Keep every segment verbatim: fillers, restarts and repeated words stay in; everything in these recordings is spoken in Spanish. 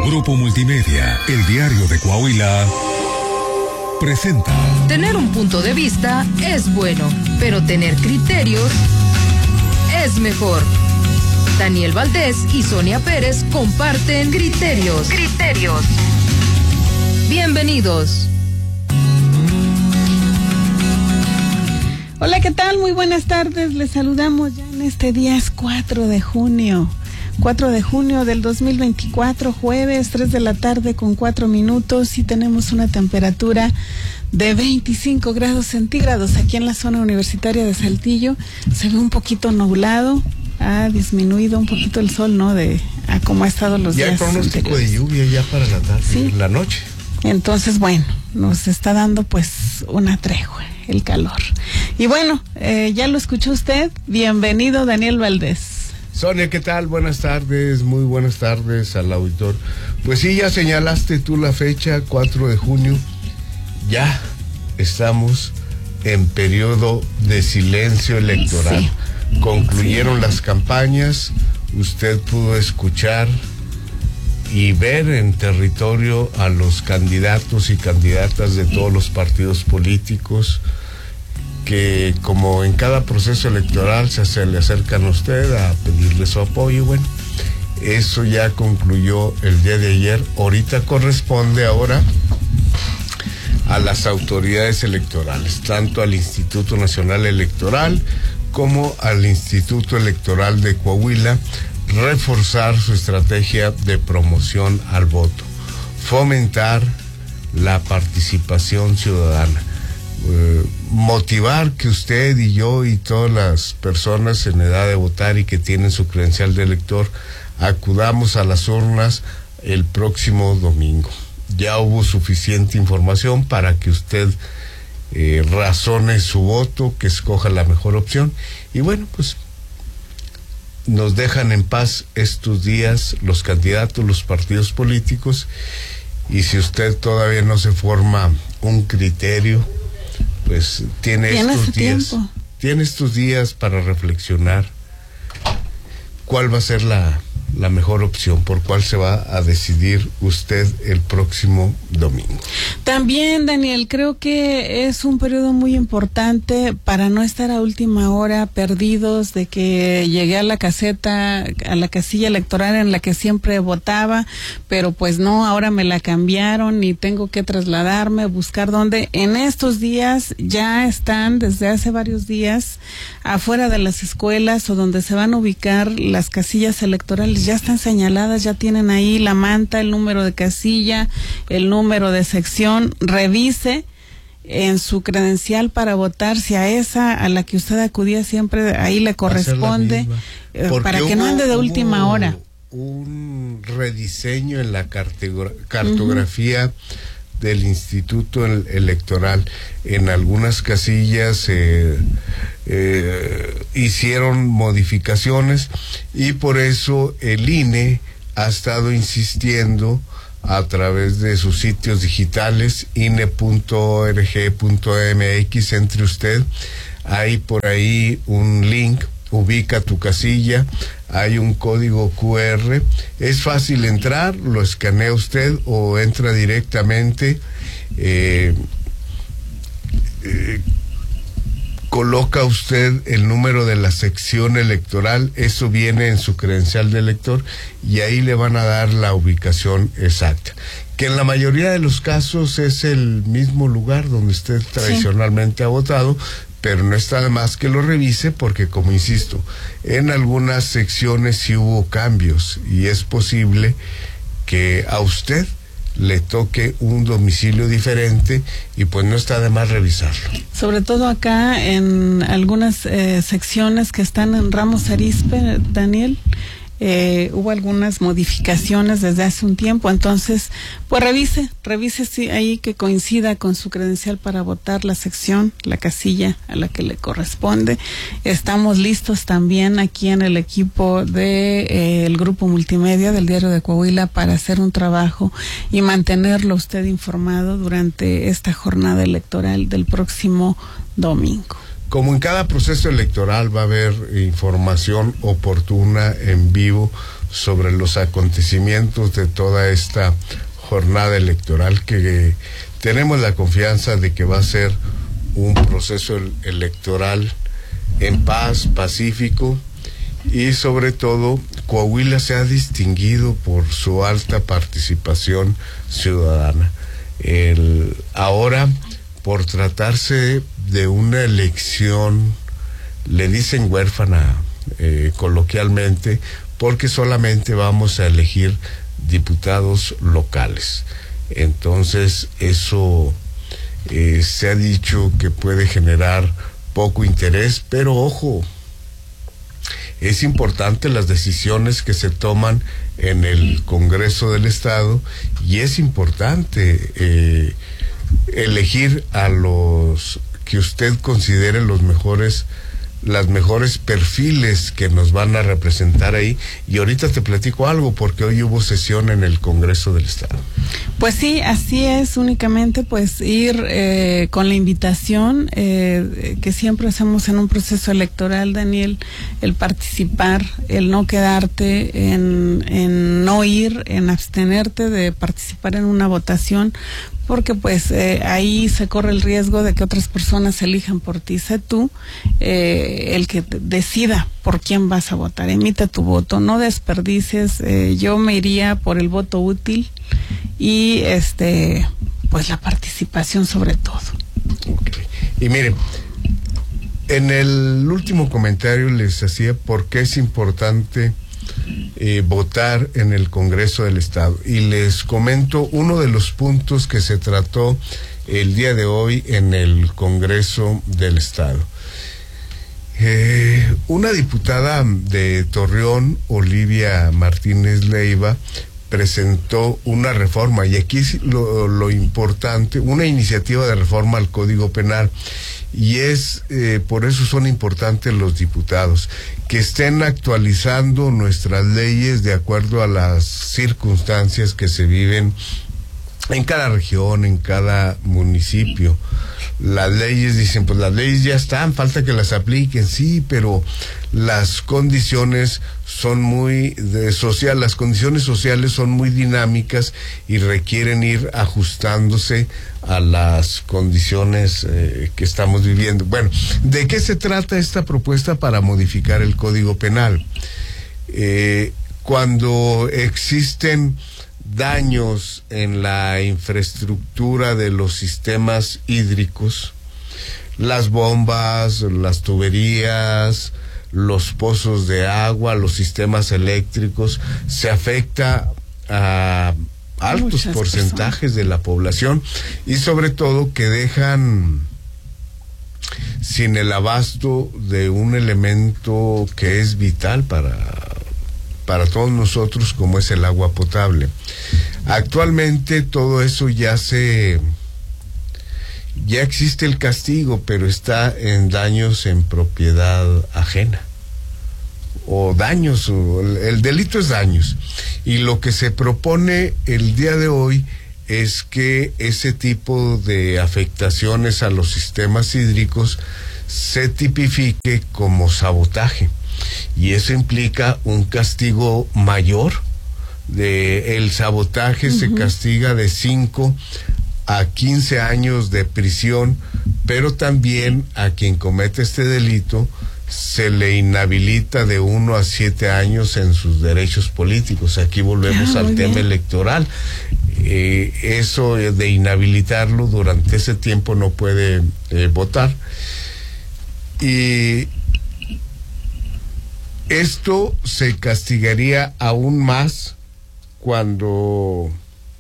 Grupo Multimedia, el diario de Coahuila, presenta. Tener un punto de vista es bueno, pero tener criterios es mejor. Daniel Valdés y Sonia Pérez comparten criterios. Criterios. Bienvenidos. Hola, ¿qué tal? Muy buenas tardes. Les saludamos ya en este día, es cuatro de junio. cuatro de junio del dos mil veinticuatro, jueves, tres de la tarde con cuatro minutos, y tenemos una temperatura de veinticinco grados centígrados aquí en la zona universitaria de Saltillo. Se ve un poquito nublado, ha disminuido un poquito el sol, ¿no? De a cómo ha estado los ya días. Ya hay pronóstico de lluvia ya para la tarde, sí. La noche. Entonces, bueno, nos está dando pues una tregua el calor. Y bueno, eh, ya lo escuchó usted. Bienvenido, Daniel Valdés. Sonia, ¿qué tal? Buenas tardes, muy buenas tardes al auditor. Pues sí, ya señalaste tú la fecha, cuatro de junio. Ya estamos en periodo de silencio electoral. Sí. Concluyeron sí. las campañas, usted pudo escuchar y ver en territorio a los candidatos y candidatas de todos los partidos políticos que, como en cada proceso electoral, se, se le acercan a usted a pedirle su apoyo. Bueno, eso ya concluyó el día de ayer. Ahorita corresponde ahora a las autoridades electorales, tanto al Instituto Nacional Electoral como al Instituto Electoral de Coahuila, reforzar su estrategia de promoción al voto, fomentar la participación ciudadana, eh, motivar que usted y yo y todas las personas en edad de votar y que tienen su credencial de elector acudamos a las urnas el próximo domingo. Ya hubo suficiente información para que usted eh, razone su voto, que escoja la mejor opción. Y bueno, pues nos dejan en paz estos días los candidatos, los partidos políticos, y si usted todavía no se forma un criterio, pues tiene estos días, tiempo. tiene estos días para reflexionar cuál va a ser la, la mejor opción, por cuál se va a decidir usted el próximo domingo. También, Daniel, creo que es un periodo muy importante para no estar a última hora perdidos de que llegué a la caseta, a la casilla electoral en la que siempre votaba, pero pues no, ahora me la cambiaron y tengo que trasladarme, buscar dónde. En estos días ya están, desde hace varios días, afuera de las escuelas o donde se van a ubicar las casillas electorales, ya están señaladas, ya tienen ahí la manta, el número de casilla, el número de sección. Revise en su credencial para votar si a esa a la que usted acudía siempre ahí le corresponde, eh, para que no ande de última hora. Un rediseño en la cartografía uh-huh. del Instituto Electoral. En algunas casillas eh, eh, hicieron modificaciones, y por eso el I N E ha estado insistiendo a través de sus sitios digitales, I N E punto org punto m x, entre usted, hay por ahí un link, ubica tu casilla, hay un código Q R, es fácil entrar, lo escanea usted o entra directamente, eh, eh, coloca usted el número de la sección electoral, eso viene en su credencial de elector, y ahí le van a dar la ubicación exacta, que en la mayoría de los casos es el mismo lugar donde usted tradicionalmente sí. ha votado, pero no está de más que lo revise, porque, como insisto, en algunas secciones sí hubo cambios, y es posible que a usted le toque un domicilio diferente, y pues no está de más revisarlo. Sobre todo acá en algunas eh, secciones que están en Ramos Arizpe, Daniel, eh, hubo algunas modificaciones desde hace un tiempo, entonces pues revise, revise si ahí que coincida con su credencial para votar la sección, la casilla a la que le corresponde. Estamos listos también aquí en el equipo de eh, el Grupo Multimedia del Diario de Coahuila para hacer un trabajo y mantenerlo usted informado durante esta jornada electoral del próximo domingo. Como en cada proceso electoral va a haber información oportuna en vivo sobre los acontecimientos de toda esta jornada electoral, que tenemos la confianza de que va a ser un proceso electoral en paz, pacífico, y sobre todo Coahuila se ha distinguido por su alta participación ciudadana. El, ahora, por tratarse de una elección, le dicen huérfana eh, coloquialmente, porque solamente vamos a elegir diputados locales. Entonces eso eh, se ha dicho que puede generar poco interés, pero ojo, es importante las decisiones que se toman en el Congreso del Estado, y es importante eh, elegir a los que usted considere los mejores, las mejores perfiles que nos van a representar ahí. Y ahorita te platico algo, porque hoy hubo sesión en el Congreso del Estado. Pues sí, así es, únicamente pues ir eh, con la invitación eh, que siempre hacemos en un proceso electoral, Daniel, el participar, el no quedarte, en, en no ir, en abstenerte de participar en una votación, porque pues eh, ahí se corre el riesgo de que otras personas elijan por ti. Sé tú eh, el que decida por quién vas a votar, emite tu voto, no desperdicies. Eh, yo me iría por el voto útil y este pues la participación sobre todo. Okay. Y miren, en el último comentario les hacía por qué es importante Eh, votar en el Congreso del Estado, y les comento uno de los puntos que se trató el día de hoy en el Congreso del Estado. Eh, una diputada de Torreón, Olivia Martínez Leiva, presentó una reforma, y aquí lo, lo importante, una iniciativa de reforma al Código Penal, y es eh, por eso son importantes los diputados, que estén actualizando nuestras leyes de acuerdo a las circunstancias que se viven en cada región, en cada municipio. Las leyes, dicen, pues las leyes ya están, falta que las apliquen, sí, pero las condiciones son muy de social, las condiciones sociales son muy dinámicas y requieren ir ajustándose a las condiciones eh, que estamos viviendo. Bueno, ¿de qué se trata esta propuesta para modificar el Código Penal? Eh, cuando existen daños en la infraestructura de los sistemas hídricos, las bombas, las tuberías, los pozos de agua, los sistemas eléctricos, se afecta a altos Muchas porcentajes personas de la población, y sobre todo que dejan sin el abasto de un elemento que es vital para para todos nosotros, como es el agua potable. Actualmente todo eso ya se ya existe el castigo, pero está en daños en propiedad ajena, o daños, o el, el delito es daños, y lo que se propone el día de hoy es que ese tipo de afectaciones a los sistemas hídricos se tipifique como sabotaje, y eso implica un castigo mayor. De el sabotaje uh-huh. se castiga de cinco a quince años de prisión, pero también a quien comete este delito se le inhabilita de uno a siete años en sus derechos políticos. Aquí volvemos ah, al tema bien. electoral. Eh, eso de inhabilitarlo, durante ese tiempo no puede eh, votar. Y esto se castigaría aún más cuando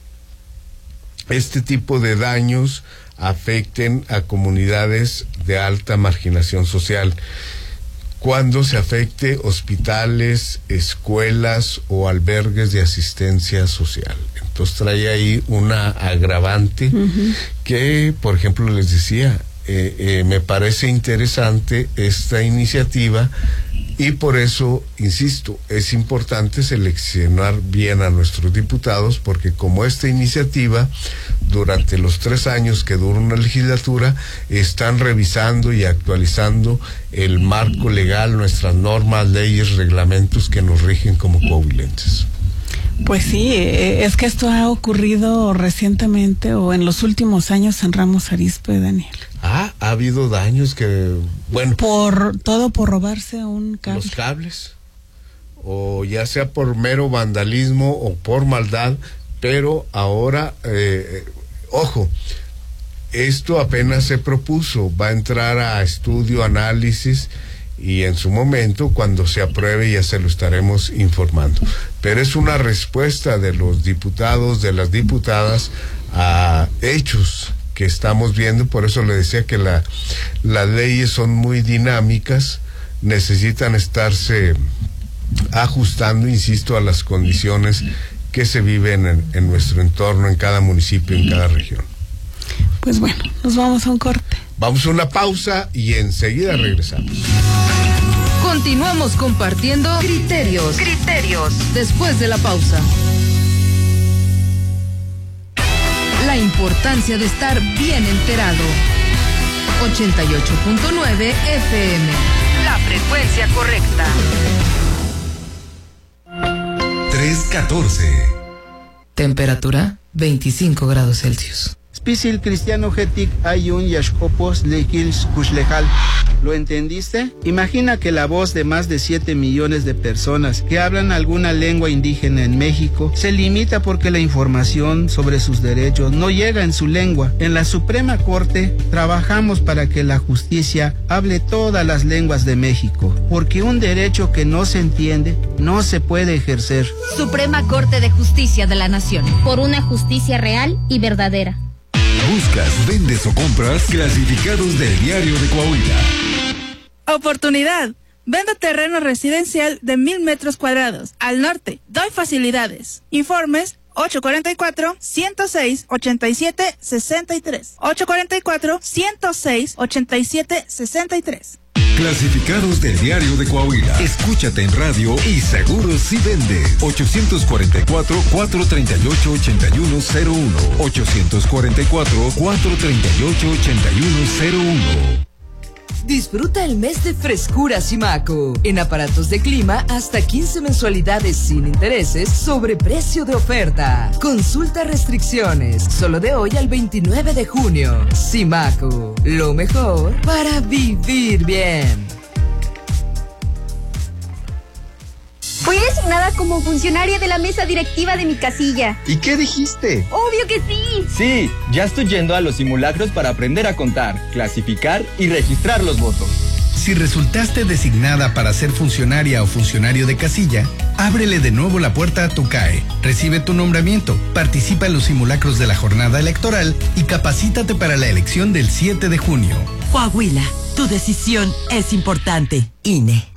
este tipo de daños afecten a comunidades de alta marginación social, cuando se afecte hospitales, escuelas o albergues de asistencia social. Entonces trae ahí una agravante uh-huh. que, por ejemplo, les decía, eh, eh, me parece interesante esta iniciativa, Y por eso, insisto, es importante seleccionar bien a nuestros diputados, porque como esta iniciativa, durante los tres años que dura una legislatura, están revisando y actualizando el marco legal, nuestras normas, leyes, reglamentos que nos rigen como coahuilenses. Pues sí, es que esto ha ocurrido recientemente o en los últimos años en Ramos Arizpe, Daniel. Ah, ha habido daños que, bueno... Por todo por robarse un cable. Los cables, o ya sea por mero vandalismo o por maldad, pero ahora, eh, ojo, esto apenas se propuso, va a entrar a estudio, análisis, y en su momento, cuando se apruebe, ya se lo estaremos informando. Pero es una respuesta de los diputados, de las diputadas, a hechos que estamos viendo. Por eso le decía que la, las leyes son muy dinámicas, necesitan estarse ajustando, insisto, a las condiciones que se viven en, en nuestro entorno, en cada municipio, en cada región. Pues bueno, nos vamos a un corte. Vamos a una pausa y enseguida regresamos. Continuamos compartiendo criterios, criterios, después de la pausa. La importancia de estar bien enterado. ochenta y ocho punto nueve F M, la frecuencia correcta. tres catorce. Temperatura veinticinco grados Celsius. Spisil cristiano getic ayun yashkopos lekils kushlejal. ¿Lo entendiste? Imagina que la voz de más de siete millones de personas que hablan alguna lengua indígena en México se limita porque la información sobre sus derechos no llega en su lengua. En la Suprema Corte trabajamos para que la justicia hable todas las lenguas de México, porque un derecho que no se entiende no se puede ejercer. Suprema Corte de Justicia de la Nación. Por una justicia real y verdadera. Buscas, vendes o compras clasificados del Diario de Coahuila. Oportunidad. Vendo terreno residencial de mil metros cuadrados. Al norte. Doy facilidades. Informes ocho cuatro cuatro, ciento seis, ochenta y siete, sesenta y tres. ocho cuatro cuatro, ciento seis, ochenta y siete, sesenta y tres. Clasificados del Diario de Coahuila. Escúchate en radio y seguro si vende. ochocientos cuarenta y cuatro, cuatrocientos treinta y ocho, ochenta y uno cero uno. ochocientos cuarenta y cuatro, cuatrocientos treinta y ocho, ochenta y uno cero uno. Disfruta el mes de frescura Simaco. En aparatos de clima, hasta quince mensualidades sin intereses sobre precio de oferta. Consulta restricciones. Solo de hoy al veintinueve de junio. Simaco. Lo mejor para vivir bien. Fui designada como funcionaria de la mesa directiva de mi casilla. ¿Y qué dijiste? ¡Obvio que sí! Sí, ya estoy yendo a los simulacros para aprender a contar, clasificar y registrar los votos. Si resultaste designada para ser funcionaria o funcionario de casilla, ábrele de nuevo la puerta a tu C A E. Recibe tu nombramiento, participa en los simulacros de la jornada electoral y capacítate para la elección del siete de junio. Coahuila, tu decisión es importante. I N E.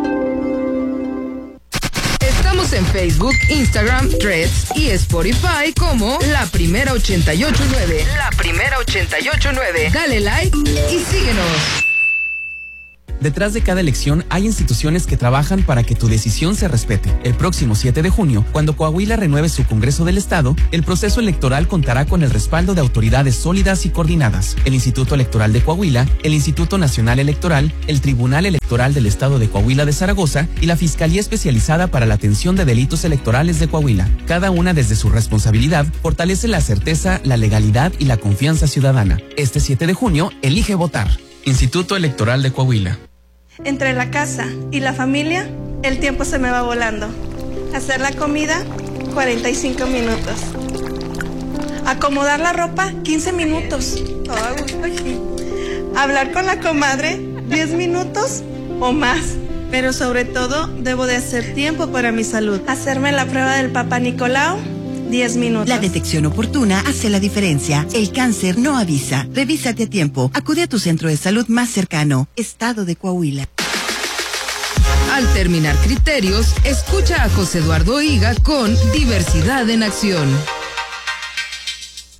Estamos en Facebook, Instagram, Threads y Spotify como La Primera ochenta y ocho nueve. La Primera ochenta y ocho nueve. Dale like y síguenos. Detrás de cada elección hay instituciones que trabajan para que tu decisión se respete. El próximo siete de junio, cuando Coahuila renueve su Congreso del Estado, el proceso electoral contará con el respaldo de autoridades sólidas y coordinadas. El Instituto Electoral de Coahuila, el Instituto Nacional Electoral, el Tribunal Electoral del Estado de Coahuila de Zaragoza y la Fiscalía Especializada para la Atención de Delitos Electorales de Coahuila. Cada una desde su responsabilidad fortalece la certeza, la legalidad y la confianza ciudadana. Este siete de junio, elige votar. Instituto Electoral de Coahuila. Entre la casa y la familia, el tiempo se me va volando. Hacer la comida, cuarenta y cinco minutos. Acomodar la ropa, quince minutos. Todo a gusto aquí. Hablar con la comadre, diez minutos o más. Pero sobre todo, debo de hacer tiempo para mi salud. Hacerme la prueba del Papá Nicolau, diez minutos. La detección oportuna hace la diferencia. El cáncer no avisa. Revísate a tiempo. Acude a tu centro de salud más cercano. Estado de Coahuila. Al terminar criterios, escucha a José Eduardo Higa con Diversidad en Acción.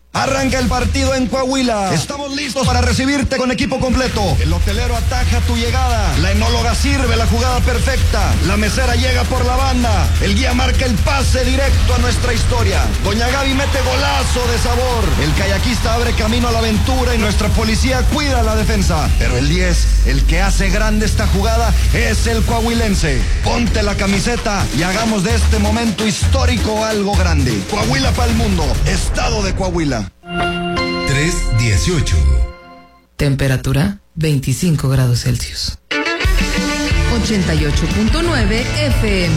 Arranca el partido en Coahuila. Estamos listos para recibirte con equipo completo. El hotelero ataja tu llegada. La enóloga sirve la jugada perfecta. La mesera llega por la banda. El guía marca el pase directo a nuestra historia. Doña Gaby mete golazo de sabor. El kayakista abre camino a la aventura y nuestra policía cuida la defensa. Pero el diez, el que hace grande esta jugada, es el coahuilense. Ponte la camiseta y hagamos de este momento histórico algo grande. Coahuila para el mundo. Estado de Coahuila. tres dieciocho. Temperatura veinticinco grados Celsius. ochenta y ocho punto nueve F M.